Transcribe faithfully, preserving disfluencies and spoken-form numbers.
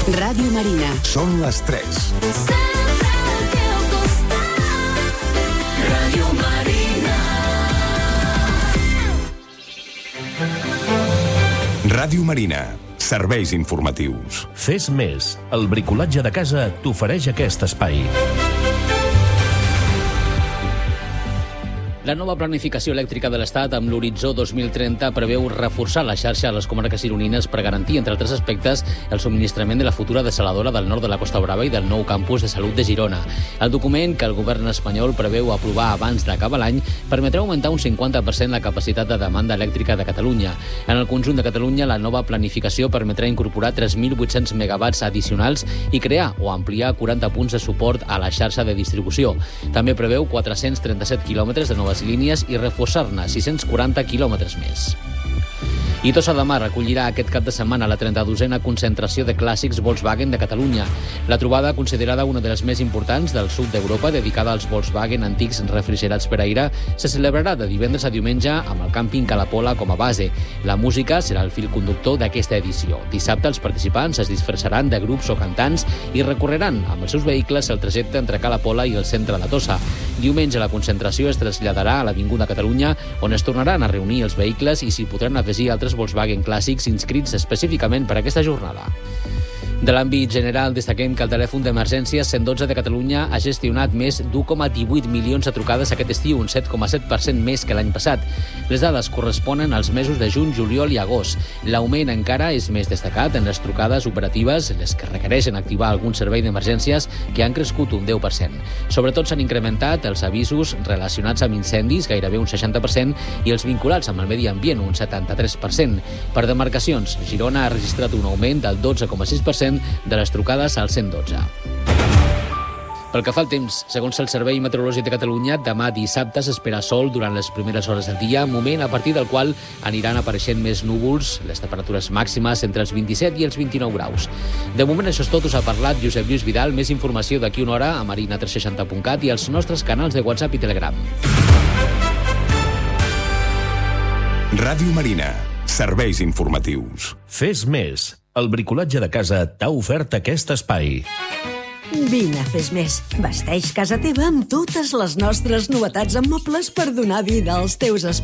Ràdio Marina. Són les tres. Ràdio Marina. Ràdio Marina. Serveis informatius. Fes més. El bricolatge de casa t'ofereix aquest espai. La nova planificació elèctrica de l'Estat amb l'horitzó dos mil trenta preveu reforçar la xarxa a les comarques gironines per garantir, entre altres aspectes, el subministrament de la futura dessaladora del nord de la Costa Brava i del nou campus de salut de Girona. El document, que el govern espanyol preveu aprovar abans d'acabar l'any, permetrà augmentar un cinquanta per cent la capacitat de demanda elèctrica de Catalunya. En el conjunt de Catalunya, la nova planificació permetrà incorporar tres mil vuit-cents megawatts addicionals i crear o ampliar quaranta punts de suport a la xarxa de distribució. També preveu quatre-cents trenta-set quilòmetres de noves línies i reforçar-ne sis-cents quaranta quilòmetres més. I Tossa de Mar acollirà aquest cap de setmana la trenta-dosena concentració de clàssics Volkswagen de Catalunya. La trobada, considerada una de les més importants del sud d'Europa, dedicada als Volkswagen antics refrigerats per aire, se celebrarà de divendres a diumenge amb el càmping Calapola com a base. La música serà el fil conductor d'aquesta edició. Dissabte els participants es disfressaran de grups o cantants i recorreran amb els seus vehicles el trajecte entre Calapola i el centre de Tossa. Diumenge la concentració es traslladarà a l'Avinguda Catalunya, on es tornaran a reunir els vehicles i s'hi podran afegir altres Volkswagen clàssics inscrits específicament per a aquesta jornada. De l'àmbit general, destaquem que el telèfon d'emergències cent dotze de Catalunya ha gestionat més d'un coma divuit milions de trucades aquest estiu, un set coma set per cent més que l'any passat. Les dades corresponen als mesos de juny, juliol i agost. L'augment encara és més destacat en les trucades operatives, les que requereixen activar algun servei d'emergències, que han crescut un deu per cent. Sobretot s'han incrementat els avisos relacionats amb incendis, gairebé un seixanta per cent, i els vinculats amb el medi ambient, un setanta-tres per cent. Per demarcacions, Girona ha registrat un augment del dotze coma sis per cent de les trucades al cent dotze. Pel que fa al temps, segons el Servei Meteorològic de Catalunya, demà dissabte s'espera sol durant les primeres hores del dia, moment a partir del qual aniran apareixent més núvols, les temperatures màximes entre els vint-i-set i els vint-i-nou graus. De moment això és tot, us ha parlat Josep Lluís Vidal. Més informació d'aquí una hora a marina tres seixanta punt cat i als nostres canals de WhatsApp i Telegram. Ràdio Marina. Serveis informatius. Fes més. El bricolatge de casa t'ha ofert aquest espai. Vine a Fes Més. Vesteix casa teva amb totes les nostres novetats en mobles per donar vida als teus espais.